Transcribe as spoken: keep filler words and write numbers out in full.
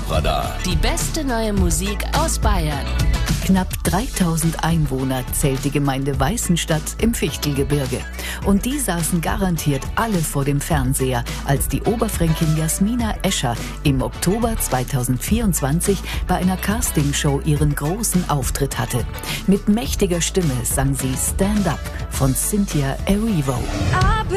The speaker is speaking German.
Top-Radar. Die beste neue Musik aus Bayern. Knapp dreitausend Einwohner zählt die Gemeinde Weißenstadt im Fichtelgebirge. Und die saßen garantiert alle vor dem Fernseher, als die Oberfränkin Jasmina Escher im Oktober zweitausendvierundzwanzig bei einer Castingshow ihren großen Auftritt hatte. Mit mächtiger Stimme sang sie Stand Up von Cynthia Erivo.